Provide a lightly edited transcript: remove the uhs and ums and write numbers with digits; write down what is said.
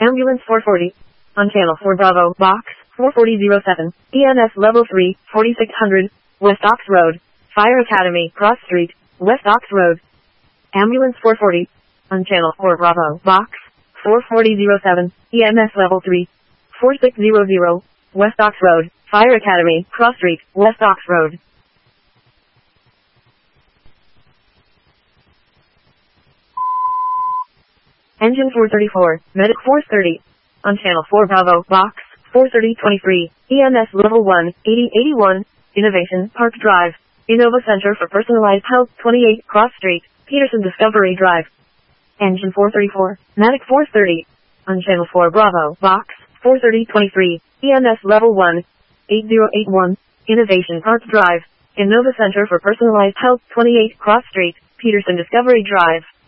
Ambulance 440. On Channel 4 Bravo, Box 44007. EMS Level 3, 4600, West Ox Road. Fire Academy, Cross Street, West Ox Road. Ambulance 440. On Channel 4 Bravo, Box 44007. EMS Level 3, 4600, West Ox Road. Fire Academy, Cross Street, West Ox Road. Engine 434, Medic 430. On Channel 4 Bravo, Box 43023. EMS Level 1, 8081. Innovation Park Drive. Innova Center for Personalized Health, 28 Cross Street, Peterson Discovery Drive. Engine 434, Medic 430. On Channel 4 Bravo, Box 43023. EMS Level 1, 8081. Innovation Park Drive. Innova Center for Personalized Health, 28 Cross Street, Peterson Discovery Drive.